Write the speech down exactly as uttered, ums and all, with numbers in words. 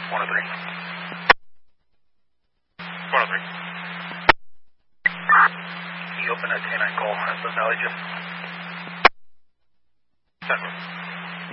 one oh three. one oh three. Can you open that canine call at the Valley Gym? ten.